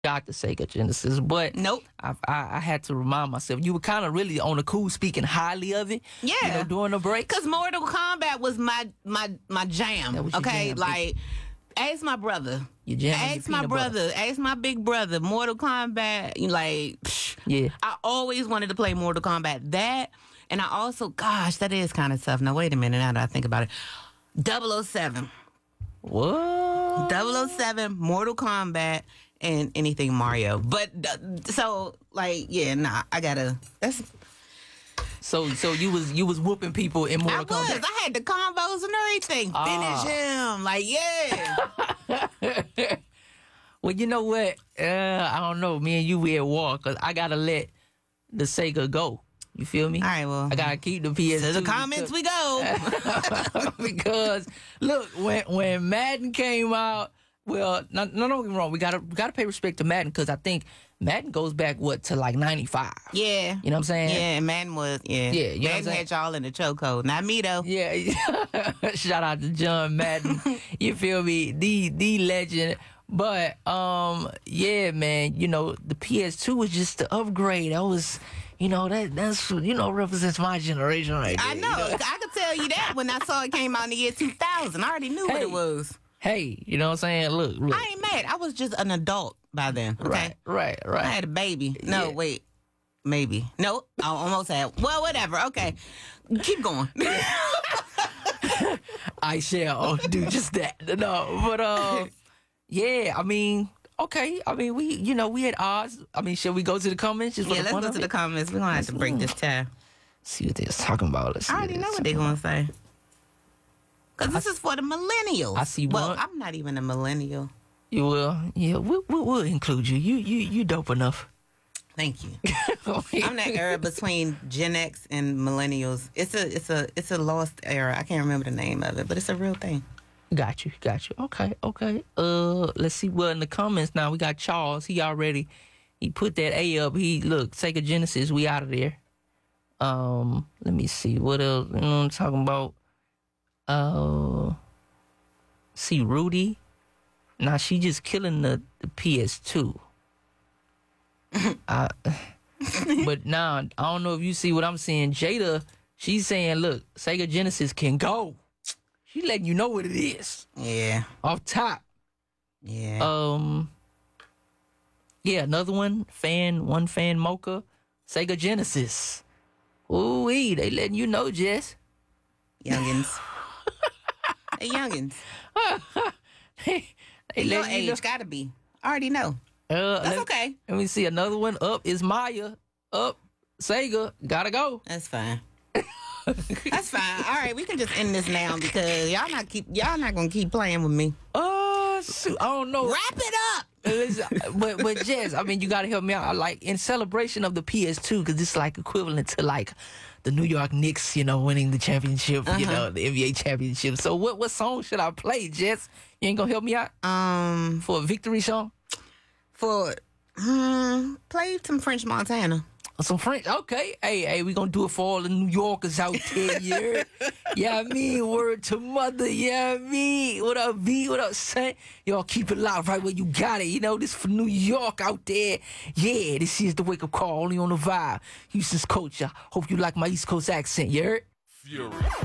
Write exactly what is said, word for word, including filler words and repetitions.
got the Sega Genesis, but nope. I, I, I had to remind myself. You were kind of really on the cool, speaking highly of it. Yeah, you know, during the break. Because Mortal Kombat was my my my jam. Okay, jam, like ask my brother. Your jam ask my brother. Butter. Ask my big brother. Mortal Kombat. Like, psh, yeah. I always wanted to play Mortal Kombat. That, and I also, gosh, that is kind of tough. Now wait a minute. Now that I think about it, double oh seven. What? double oh seven, Mortal Kombat, and anything Mario. But uh, so like, yeah, nah, I gotta. That's. So so you was you was whooping people in Mortal Kombat. I was. I had the combos and everything. Ah. Finish him. Like, yeah. Well, you know what? Uh, I don't know. Me and you we at war because I gotta let the Sega go. You feel me? All right, well. I gotta keep the P S two. To the comments we go. Because look, when when Madden came out, well, no, no, don't get me wrong. We gotta we gotta pay respect to Madden because I think Madden goes back what to like ninety-five. Yeah, you know what I'm saying? Yeah, Madden was yeah. Yeah, you know Madden had y'all in the chokehold. Not me though. Yeah, shout out to John Madden. You feel me? The the legend. But um, yeah, man. You know the P S two was just the upgrade. That was. You know, that that's, you know, represents my generation right there. I know. You know? I could tell you that when I saw it came out in the year two thousand. I already knew hey, what it was. Hey, you know what I'm saying? Look, look. I ain't mad. I was just an adult by then. Okay? Right, right, right. I had a baby. No, yeah. wait. Maybe. No, I almost had. Well, whatever. Okay. Keep going. I shall do just that. No, but, uh, yeah, I mean... Okay, I mean, we, you know, we at odds. I mean, shall we go to the comments? Just for yeah, the let's fun go of to it? the comments. We're going to have to break this time. See what they're talking about. Let's see I already know what they're going to say. Because this is for the millennials. I see well, one. I'm not even a millennial. You will? Yeah, we'll, we'll, we'll include you. You you you dope enough. Thank you. I'm that era between Gen X and millennials. It's a it's a it's a lost era. I can't remember the name of it, but it's a real thing. Got you, got you. Okay, okay. Uh, let's see. Well, in the comments now, we got Charles. He already, he put that A up. He, look, Sega Genesis, we out of there. Um, let me see. What else? You know what I'm talking about? Uh, see, Rudy. Now, she just killing the, the P S two. I, but now, I don't know if you see what I'm saying. Jada, she's saying, look, Sega Genesis can go. She letting you know what it is. Yeah. Off top. Yeah. Um. Yeah, another one. Fan, one fan mocha. Sega Genesis. Ooh-wee, they letting you know, Jess. Youngins. Hey, youngins. they they Your letting you age know. gotta be. I already know. Uh, That's let, okay. Let me see another one. Up is Maya. Up, Sega. Gotta go. That's fine. That's fine. All right, we can just end this now because y'all not keep y'all not gonna keep playing with me. Oh, shoot. I don't know. Wrap it up. Listen, but but Jess, I mean, you gotta help me out. Like in celebration of the P S two, because it's like equivalent to like the New York Knicks, you know, winning the championship, uh-huh. you know, the N B A championship. So what what song should I play, Jess? You ain't gonna help me out? Um, for a victory song? For um, play some French Montana. Some French, okay. Hey, hey, we gonna do it for all the New Yorkers out there, you heard? Yeah, I mean, word to mother, yeah, I mean. What up, V? What up, son? Y'all keep it loud right where you got it, you know? This for New York out there. Yeah, this is the wake-up call, only on the vibe. Houston's culture. Hope you like my East Coast accent, you heard? Fury.